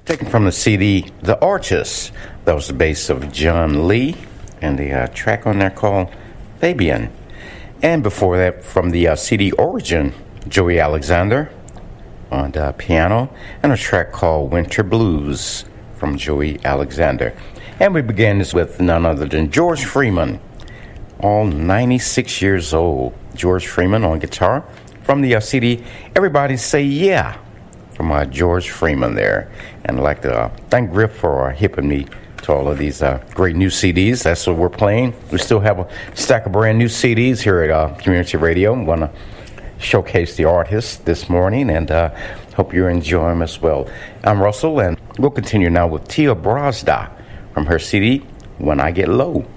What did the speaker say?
Taken from the CD The Artists. That was the bass of John Lee, and the track on there called Fabian. And before that, from the CD Origin, Joey Alexander on the piano, and a track called Winter Blues from Joey Alexander. And we began this with none other than George Freeman, all 96 years old. George Freeman on guitar from the CD Everybody Say Yeah from George Freeman there. And I'd like to thank Griff for hipping me to all of these great new CDs. That's what we're playing. We still have a stack of brand new CDs here at Community Radio. I'm going to showcase the artists this morning, and hope you enjoy them as well. I'm Russell, and we'll continue now with Tia Brazda from her CD When I Get Low.